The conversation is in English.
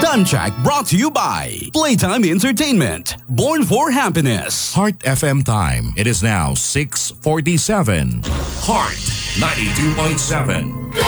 Soundcheck brought to you by Playtime Entertainment. Born for happiness. Heart FM time. It is now 6:47. Heart 92.7.